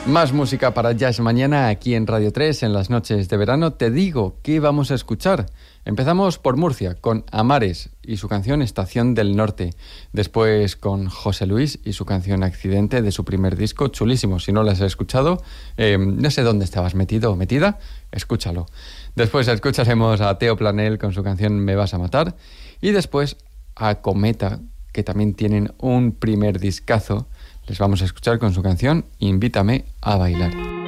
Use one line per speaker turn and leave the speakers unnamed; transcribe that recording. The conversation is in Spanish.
Más música para Jazz Mañana aquí en Radio 3 en las noches de verano. Te digo qué vamos a escuchar. Empezamos por Murcia con Amares y su canción Estación del Norte. Después con José Luis y su canción Accidente de su primer disco, chulísimo. Si no lo has escuchado, no sé dónde estabas metido o metida, escúchalo. Después escucharemos a Teo Planel con su canción Me vas a matar. Y después a Cometa, que también tienen un primer discazo. Les vamos a escuchar con su canción Invítame a bailar.